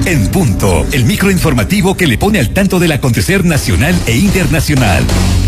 En punto, el microinformativo que le pone al tanto del acontecer nacional e internacional.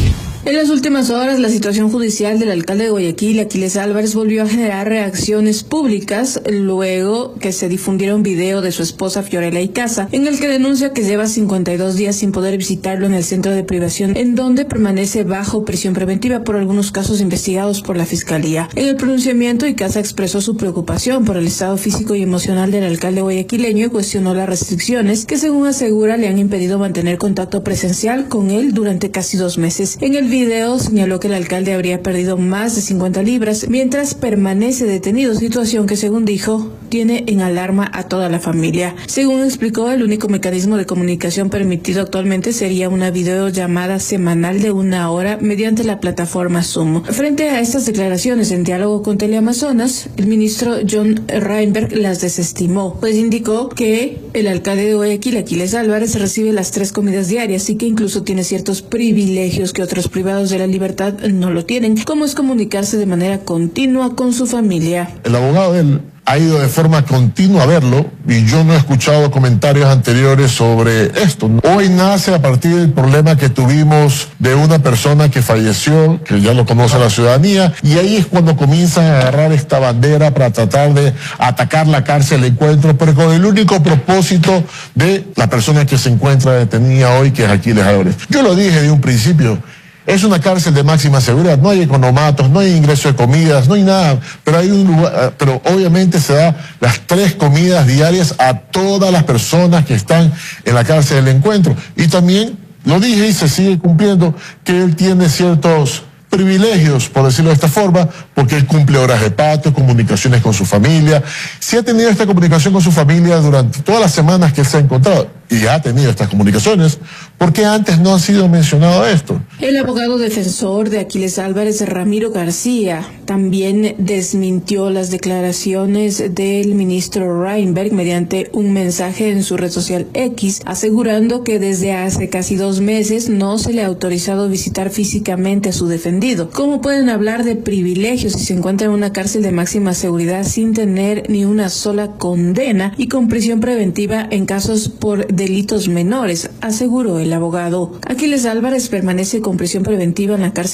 En las últimas horas, la situación judicial del alcalde de Guayaquil, Aquiles Álvarez, volvió a generar reacciones públicas luego que se difundiera un video de su esposa Fiorella Icaza, en el que denuncia que lleva 52 días sin poder visitarlo en el centro de privación, en donde permanece bajo prisión preventiva por algunos casos investigados por la Fiscalía. En el pronunciamiento, Icaza expresó su preocupación por el estado físico y emocional del alcalde guayaquileño y cuestionó las restricciones que, según asegura, le han impedido mantener contacto presencial con él durante casi 2 meses. En el video señaló que el alcalde habría perdido más de 50 libras mientras permanece detenido, situación que, según dijo, tiene en alarma a toda la familia. Según explicó, el único mecanismo de comunicación permitido actualmente sería una videollamada semanal de 1 hora mediante la plataforma Zoom. Frente a estas declaraciones en diálogo con Teleamazonas, el ministro John Reinberg las desestimó, pues indicó que el alcalde de Guayaquil, Aquiles Álvarez, recibe las 3 comidas diarias y que incluso tiene ciertos privilegios que otros privados de la libertad no lo tienen, como es comunicarse de manera continua con su familia. El abogado de él ha ido de forma continua a verlo y yo no he escuchado comentarios anteriores sobre esto. Hoy nace a partir del problema que tuvimos de una persona que falleció, que ya lo conoce la ciudadanía, y ahí es cuando comienzan a agarrar esta bandera para tratar de atacar la cárcel de Encuentro, pero con el único propósito de la persona que se encuentra detenida hoy, que es Aquiles Álvarez. Yo lo dije de un principio. Es una cárcel de máxima seguridad, no hay economatos, no hay ingreso de comidas, no hay nada, pero hay un lugar, pero obviamente se da las 3 comidas diarias a todas las personas que están en la cárcel del Encuentro. Y también, lo dije y se sigue cumpliendo, que él tiene ciertos privilegios, por decirlo de esta forma, porque él cumple horas de patio, comunicaciones con su familia. Si ha tenido esta comunicación con su familia durante todas las semanas que él se ha encontrado, y ha tenido estas comunicaciones, ¿por qué antes no ha sido mencionado esto? El abogado defensor de Aquiles Álvarez, Ramiro García, también desmintió las declaraciones del ministro Reinberg mediante un mensaje en su red social X, asegurando que desde hace casi 2 meses no se le ha autorizado visitar físicamente a su defendido. ¿Cómo pueden hablar de privilegios si se encuentra en una cárcel de máxima seguridad sin tener ni una sola condena y con prisión preventiva en casos por delitos menores?, aseguró el abogado. Aquiles Álvarez permanece con prisión preventiva en la cárcel